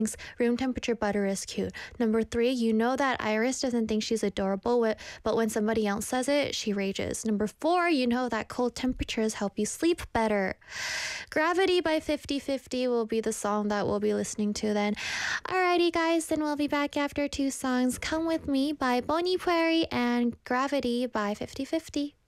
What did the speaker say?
room temperature butter is cute. Number 3, you know that Iris doesn't think she's adorable, but when somebody else says it, she rages. Number 4, you know that cold temperatures help you sleep better. Gravity by 50/50 will be the song that we'll be listening to then. Alrighty, guys, then we'll be back after 2 songs. Come With Me by Bonnie Prairie and Gravity by 50/50.